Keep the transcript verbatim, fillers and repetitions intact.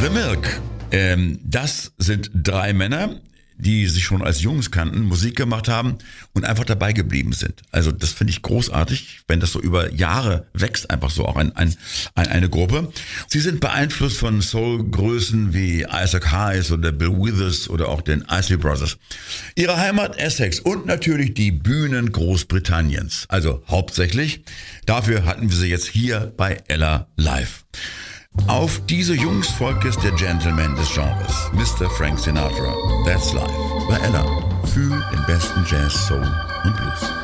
The Milk. Ähm, das sind drei Männer, die sich schon als Jungs kannten, Musik gemacht haben und einfach dabei geblieben sind. Also das finde ich großartig, wenn das so über Jahre wächst, einfach so auch ein, ein, ein, eine Gruppe. Sie sind beeinflusst von Soul-Größen wie Isaac Hayes oder Bill Withers oder auch den Isley Brothers. Ihre Heimat Essex und natürlich die Bühnen Großbritanniens. Also hauptsächlich. Dafür hatten wir sie jetzt hier bei Ella live. Auf diese Jungs folgt jetzt der Gentleman des Genres, Mister Frank Sinatra. That's Life bei Ella für den besten Jazz, Soul und Blues.